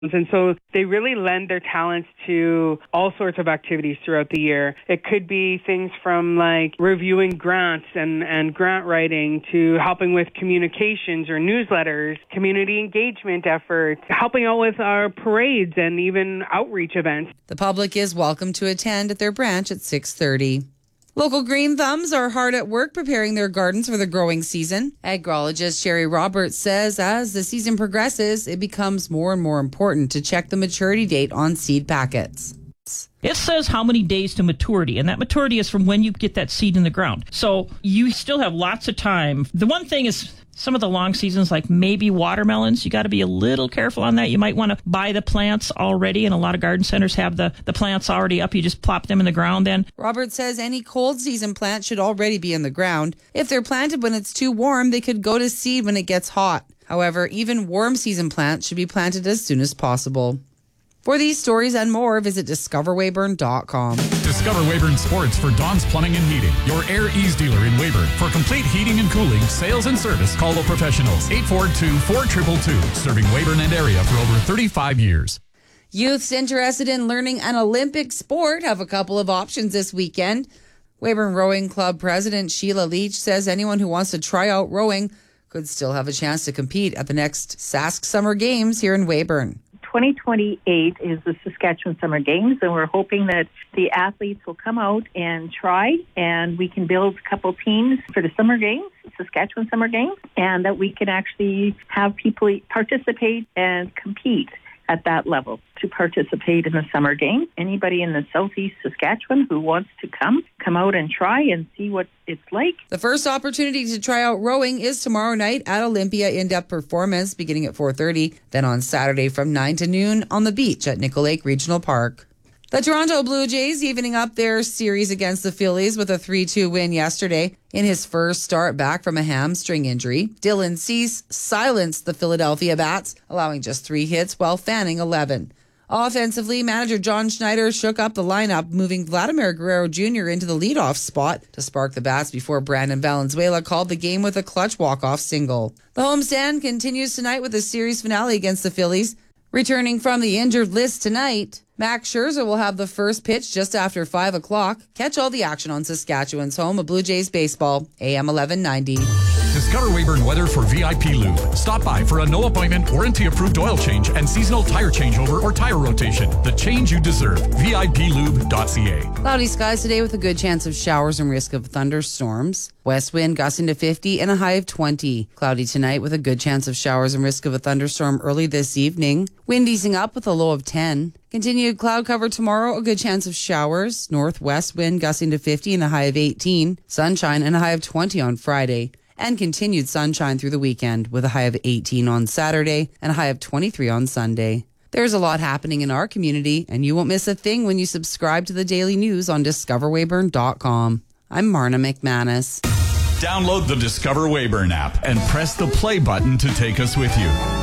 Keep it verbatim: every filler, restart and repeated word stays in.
And so they really lend their talents to all sorts of activities throughout the year. It could be things from like reviewing grants and, and grant writing to helping with communications or newsletters, community engagement efforts, helping out with our parades and even outreach events. The public is welcome to attend at their branch at six thirty. Local green thumbs are hard at work preparing their gardens for the growing season. Agrologist Sherry Roberts says as the season progresses, it becomes more and more important to check the maturity date on seed packets. It says how many days to maturity, and that maturity is from when you get that seed in the ground. So you still have lots of time. The one thing is some of the long seasons, like maybe watermelons, you got to be a little careful on that. You might want to buy the plants already, and a lot of garden centers have the, the plants already up. You just plop them in the ground then. Robert says any cold season plants should already be in the ground. If they're planted when it's too warm, they could go to seed when it gets hot. However, even warm season plants should be planted as soon as possible. For these stories and more, visit discover weyburn dot com. Discover Weyburn Sports for Don's Plumbing and Heating, your Air Ease dealer in Weyburn. For complete heating and cooling, sales and service, call the professionals. eight four two, four two two two, serving Weyburn and area for over thirty-five years. Youths interested in learning an Olympic sport have a couple of options this weekend. Weyburn Rowing Club President Sheila Leach says anyone who wants to try out rowing could still have a chance to compete at the next Sask Summer Games here in Weyburn. twenty twenty-eight is the Saskatchewan Summer Games, and we're hoping that the athletes will come out and try, and we can build a couple teams for the Summer Games, Saskatchewan Summer Games, and that we can actually have people participate and compete at that level to participate in the Summer Games. Anybody in the southeast Saskatchewan who wants to come, come out and try and see what it's like. The first opportunity to try out rowing is tomorrow night at Olympia In-Depth Performance beginning at four thirty. Then on Saturday from nine to noon on the beach at Nickel Lake Regional Park. The Toronto Blue Jays evening up their series against the Phillies with a three two win yesterday. In his first start back from a hamstring injury, Dylan Cease silenced the Philadelphia bats, allowing just three hits while fanning eleven. Offensively, manager John Schneider shook up the lineup, moving Vladimir Guerrero Junior into the leadoff spot to spark the bats before Brandon Valenzuela called the game with a clutch walk-off single. The homestand continues tonight with a series finale against the Phillies. Returning from the injured list tonight, Max Scherzer will have the first pitch just after five o'clock. Catch all the action on Saskatchewan's home of Blue Jays baseball, A M eleven ninety. Discover Weyburn weather for V I P Lube. Stop by for a no-appointment, warranty-approved oil change and seasonal tire changeover or tire rotation. The change you deserve. V I P lube dot C A. Cloudy skies today with a good chance of showers and risk of thunderstorms. West wind gusting to fifty and a high of twenty. Cloudy tonight with a good chance of showers and risk of a thunderstorm early this evening. Wind easing up with a low of ten. Continued cloud cover tomorrow, a good chance of showers. Northwest wind gusting to fifty and a high of eighteen. Sunshine and a high of twenty on Friday. And continued sunshine through the weekend with a high of eighteen on Saturday and a high of twenty-three on Sunday. There's a lot happening in our community, and you won't miss a thing when you subscribe to the daily news on discover weyburn dot com. I'm Marna McManus. Download the Discover Weyburn app and press the play button to take us with you.